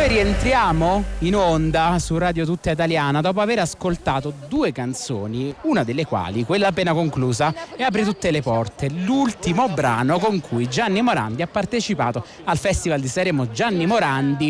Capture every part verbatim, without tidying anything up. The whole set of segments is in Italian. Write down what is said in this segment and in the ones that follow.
Noi rientriamo in onda su Radio Tutta Italiana dopo aver ascoltato due canzoni, una delle quali, quella appena conclusa, e Apri tutte le porte, l'ultimo brano con cui Gianni Morandi ha partecipato al Festival di Sanremo. Gianni Morandi,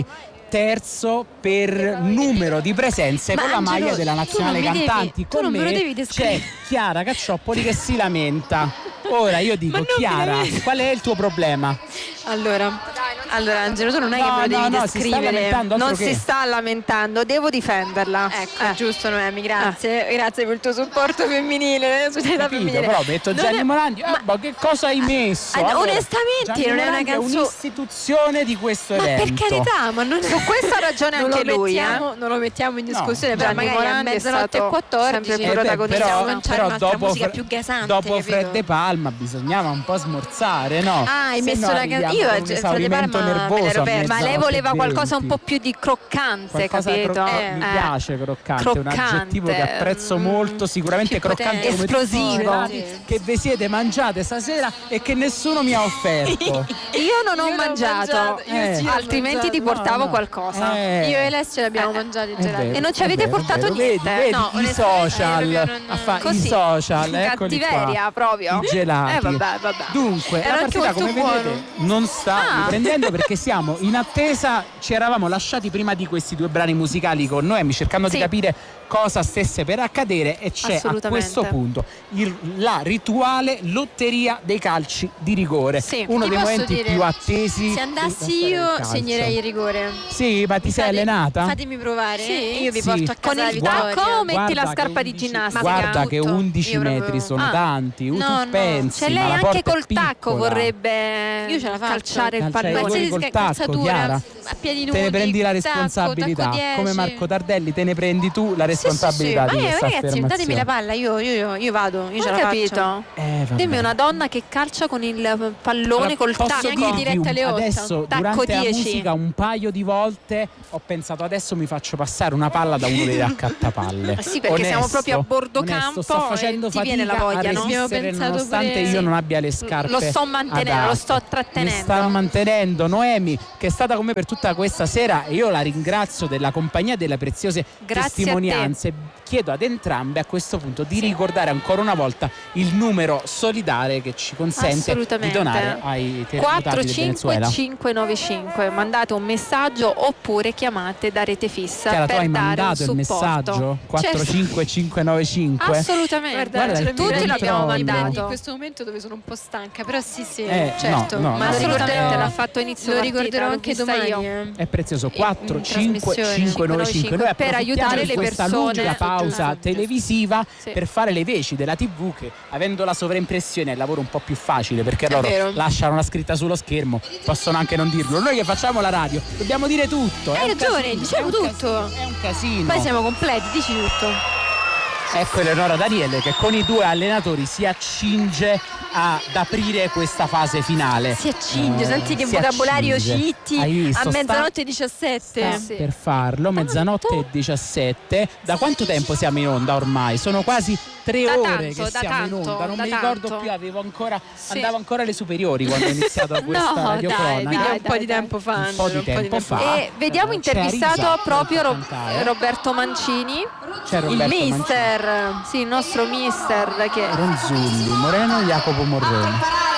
terzo per numero di presenze. Ma con la Angelo, maglia della Nazionale Cantanti. Devi, con me c'è Chiara Caccioppoli che si lamenta. Ora io dico, Chiara, qual è il tuo problema? Allora, allora Angelo, tu non è no, che me lo devi no, descrivere. No, non che... si sta lamentando, devo difenderla. Ecco, eh. giusto Noemi, grazie. Eh. Grazie per il tuo supporto femminile. Capito, femminile. Però metto Gianni è... Morandi, eh, ma... ma che cosa hai messo? Allora, Gianni onestamente non è una Morandi canzone, è un'istituzione di questo ma evento. Ma per carità, ma non su questo ha ragione non anche lui, mettiamo, eh? Non lo mettiamo in discussione, no, però Gianni magari Morandi a mezzanotte e quattordici sempre eh, protagonista. Però, lanciare però un'altra dopo, musica più gasante, dopo capito? Fred De Palma bisognava un po' smorzare, no? Ah, hai Se messo no la canzone. Io Fred De Palma nervoso, ma lei voleva qualcosa un po' più di croccante, qualcosa capito? Cro- eh, mi eh. piace croccante, croccante, un aggettivo che apprezzo molto, sicuramente croccante, come esplosivo, sì. Che vi siete mangiate stasera e che nessuno mi ha offerto. Io non ho io mangiato, mangiato eh. sì, altrimenti ti portavo no, no. qualcosa. Eh. Io e Alessia ce l'abbiamo eh. mangiati i gelati e non ci avete vero, portato vero, niente. Vedi, vedi no, i social, non... a fa- Così, i social, eccoli cattiveria qua, proprio. i gelati. Eh, vabbè, vabbè. Dunque, era la partita come buono. vedete non sta ah. riprendendo perché siamo in attesa, ci eravamo lasciati prima di questi due brani musicali con Noemi cercando sì. di capire cosa stesse per accadere e c'è a questo punto il, la rituale lotteria dei calci di rigore, sì. uno ti dei momenti dire, più attesi. Se andassi io segnerei il rigore. Sì, ma ti Mi sei fate, allenata? Fatemi provare. Sì. Io vi sì. porto a casa con il tacco o metti guarda la scarpa undici, di ginnastica? Guarda che undici proprio... metri sono ah. tanti, no, tu no. pensi, cioè lei ma la anche col è tacco vorrebbe io ce la faccio. calciare il Calciare pallone. i col tacco, Chiara. A piedi nudi, te ne prendi la tacco, responsabilità tacco come Marco Tardelli, te ne prendi tu la sì, responsabilità sì, sì. di Ma questa io, ragazzi, datemi la palla, io, io, io vado, io Ho ce la capito. faccio. Eh, Dimmi una donna che calcia con il pallone allora, col posso tacco dirti diretta alle otto. adesso Tacco durante dieci. la musica un paio di volte ho pensato adesso mi faccio passare una palla da uno dei raccattapalle. Sì, perché onesto, siamo proprio a bordo onesto, campo sto facendo e ti fatica viene la voglia, a no? resistere Abbiamo pensato nonostante pure... io non abbia le scarpe lo sto mantenendo, adatte. lo sto trattenendo. Mi sta mantenendo Noemi, che è stata con me per tutta questa sera, e io la ringrazio della compagnia e delle preziose Grazie testimonianze. Chiedo ad entrambe a questo punto di sì. ricordare ancora una volta il numero solidale che ci consente di donare ai terremotati quattro del cinque Venezuela. cinque nove cinque, mandate un messaggio oppure chiamate da Rete Fissa. Chiara, per tu hai dare mandato un il supporto. messaggio quattro cinque cinque nove cinque? Certo. Assolutamente. Guarda, Guarda, tutti l'abbiamo mandato in questo momento dove sono un po' stanca, però sì sì, eh, certo, no, no, ma no, assolutamente no. l'ha fatto inizio lo partita, ricorderò l'ho anche vista domani. io. Eh. È prezioso. Quattro cinque trasmissione. cinque nove cinque. Noi per aiutare le questa persone. lunga pausa Giusto. televisiva Sì. per fare le veci della tivù, che avendo la sovraimpressione è il lavoro un po' più facile perché È loro vero. lasciano la scritta sullo schermo, possono anche non dirlo. Noi che facciamo la radio dobbiamo dire tutto. Hai è un ragione, casino, diciamo è un tutto. casino, è un casino. Poi siamo completi, dici tutto. Ecco Eleonora Daniele che con i due allenatori si accinge ad aprire questa fase finale. Si accinge, Eh, senti che si vocabolario accinge. citti Hai visto? a Sta- mezzanotte e diciassette. sta Sì. per farlo, mezzanotte e diciassette. Da quanto tempo siamo in onda ormai? Sono quasi tre Da ore tanto, che da siamo tanto, in onda. Non da mi ricordo tanto. più, avevo ancora Sì. andavo ancora alle superiori quando ho iniziato questa No, radiocronaca. dai, dai, un po' di dai. tempo fa. Un po' di Angelo, tempo fa. E vediamo C'è intervistato Arisa, proprio che Ro- cantare. Roberto Mancini, C'è il Roberto mister, sì, il nostro mister che Ronzulli, Moreno e Jacopo Morrone.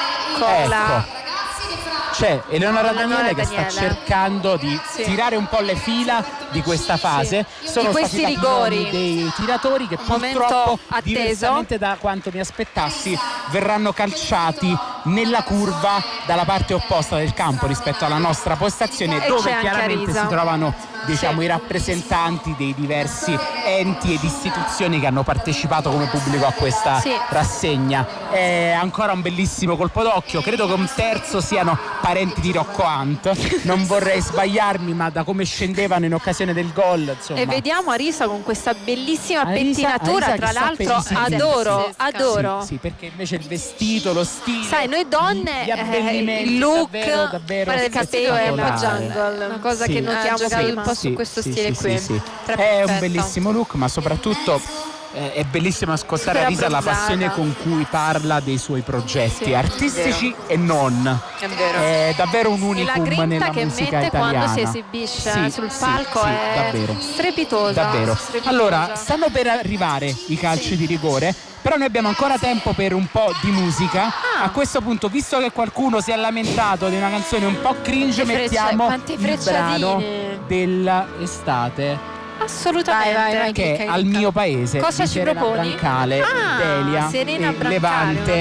colla. Ecco. C'è Eleonora Eleonora Daniele che Daniele. sta cercando di Sì. tirare un po' le fila di questa fase. Sono Di questi stati dati rigori. nomi dei tiratori che Momento purtroppo, atteso. diversamente da quanto mi aspettassi, verranno calciati nella curva dalla parte opposta del campo rispetto alla nostra postazione, E dove c'è anche chiaramente Arisa. si trovano, diciamo, Sì. i rappresentanti dei diversi enti ed istituzioni che hanno partecipato come pubblico a questa Sì. rassegna. È ancora un bellissimo colpo d'occhio, credo che un terzo siano parenti di Rocco Hunt, non vorrei sbagliarmi, ma da come scendevano in occasione del gol, insomma. E vediamo Arisa con questa bellissima Arisa- pettinatura, Arisa tra che sta l'altro pedisendo. adoro, Sì, adoro. Sì, sì, perché invece il vestito, lo stile, Sai, noi donne, gli, gli eh, abbellimenti, il look, davvero, davvero guarda, il capello è un po' spettacolare. jungle, una cosa Sì. che notiamo Ha giocato prima. un po' su questo sì, stile sì, qui. sì, sì. È Perfetto. un bellissimo look, ma soprattutto eh, è bellissimo ascoltare a Risa la passione con cui parla dei suoi progetti Sì, artistici e non. È vero. È davvero un E la unicum grinta nella che musica mette italiana. quando si esibisce Sì, sul sì, palco sì, è davvero. strepitosa. Davvero. strepitosa. Allora, stanno per arrivare i calci Sì. di rigore, però noi abbiamo ancora tempo per un po' di musica. Ah. A questo punto, visto che qualcuno si è lamentato di una canzone un po' cringe, Quante freccia- mettiamo quante il frecciatine. brano dell'estate Assolutamente. Vai, vai, vai. che Chicca, al chicca. mio paese Cosa di ci Serena proponi? Brancale, Ah, Delia Serena e Brancale, Levante